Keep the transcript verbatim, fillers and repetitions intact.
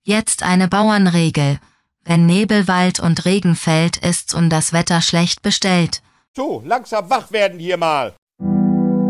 Jetzt eine Bauernregel. Wenn Nebelwald und Regen fällt, ist's um das Wetter schlecht bestellt. So, langsam wach werden hier mal.